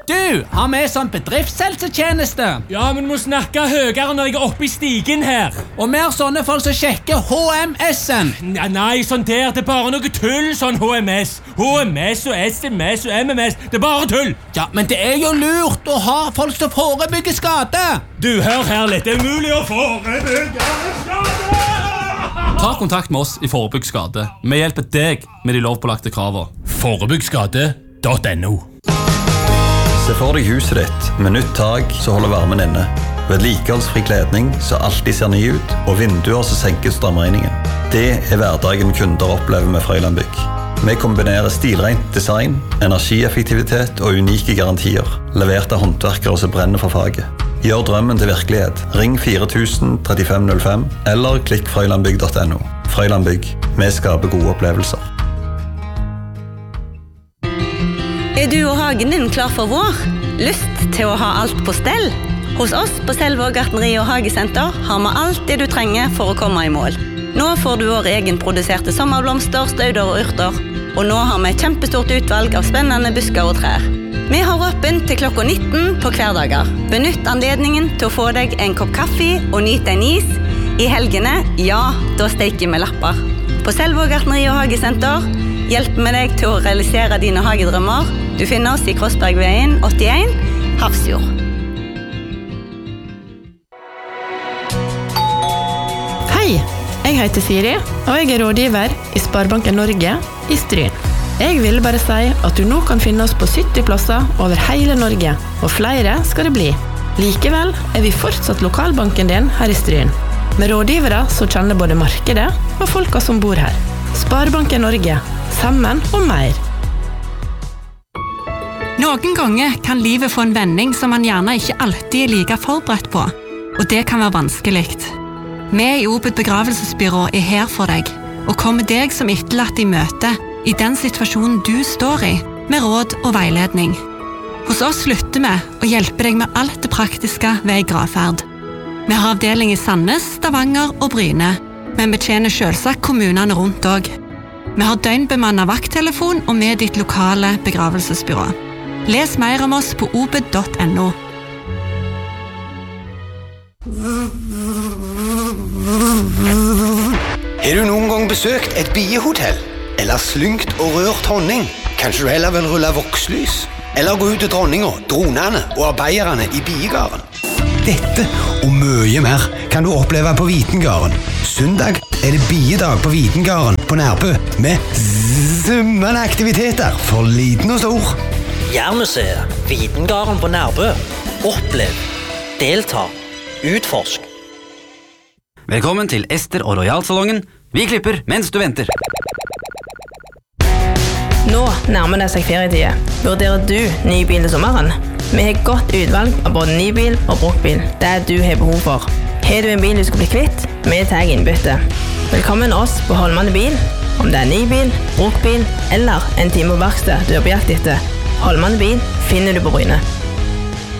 Du, har vi sånn bedriftshelsetjeneste? Ja, men du må snakke høyere når jeg oppe I stigen her. Og vi har sånne folk som sjekker HMS-en. Nei, sånn der, det bare noe tull, sånn HMS. HMS og SMS og MMS, det bare tull. Ja, men det jo lurt å ha folk som forebygger skade. Du, hør her litt, det mulig å forebygge skade. Ta kontakt med oss I Forebygg skade. Vi hjelper deg med de lovpålagte kravene. Forebyggskade.no. Se for deg huset ditt med nytt tak så holder varmen inne. Vedlikeholdsfri kledning så alltid ser ny ut, og vinduer som senker strømregningen. Det hverdagen kunder opplever med Frøyland Bygg. Vi kombinerer stilrent design, energieffektivitet og unike garantier, levert av håndverkere som brenner for faget. Gjør drømmen til virkelighet. Ring 4000 3505 eller klikk frøylandbygg.no. Frøyland Bygg. Vi skaper gode opplevelser. Du og hagen din klar for vår? Lyst til å ha alt på stell? Hos oss på Selvåg gartneri og hagesenter har vi alt det du trenger for å komme I mål. Nå får du vår egenproduserte sommerblomster, stauder og urter, og nå har vi kjempestort utvalg av spennende busker og trær. Vi har åpent til klokka 19 på hverdager. Benytt anledningen til å få deg en kopp kaffe og nyte en is. I helgene, ja, da steker vi lapper. På Selvåg gartneri og hagesenter hjelper vi deg til å realisere dine hagedrømmer. Du finner oss I Krossbergveien 81, Hafrsfjord. Hei, jeg heter Siri, og jeg rådgiver I Sparebanken Norge I Stryn. Jeg vil bare si at du nå kan finne oss på 70 plasser over hele Norge, og flere skal det bli. Likevel vi fortsatt lokalbanken din her I Stryn, med rådgivere som kjenner både markedet og folka som bor her. Sparebanken Norge, sammen og mer. Noen ganger kan livet få en vending som man gjerne ikke alltid like forberedt på, og det kan være vanskelig. Vi I Obed begravelsesbyrå her for deg, og kommer deg som etterlatt I møte I den situasjonen du står I, med råd og veiledning. Hos oss slutter vi å hjelpe deg med alt det praktiske ved gravferd. Vi har avdeling I Sandnes, Stavanger og Bryne, men betjener selvsagt kommunene rundt også. Vi har døgnbemannet vakttelefon og med ditt lokale begravelsesbyrå. Les mer om oss på obed.no. Har du noen gang besøkt et biehotell? Eller slyngt og rørt honning? Kanskje du heller vil rulle vokslys? Eller gå ut til dronninga, dronene og arbeiderne I biegarden? Dette og mye mer kan du oppleve på Vitengarden. Søndag det biedag på Vitengarden på Nærbø med summende aktiviteter for liten og stor. Jærmuseet, Vitengarden på Nærbø. Opplev, delta, utforsk. Velkommen til Ester og Royal-salongen. Vi klipper mens du venter. Nå nærmer det seg ferietid. Vurderer du ny bil til sommeren? Vi har godt utvalg av både ny bil og bruktbil. Det du har behov for. Har du en bil du skal bli kvitt? Vi tar innbytte. Velkommen oss på Holmane bil. Om det ny bil, bruktbil eller en time på verksted du har på jakt etter. Holmane bil finner du på Bryne.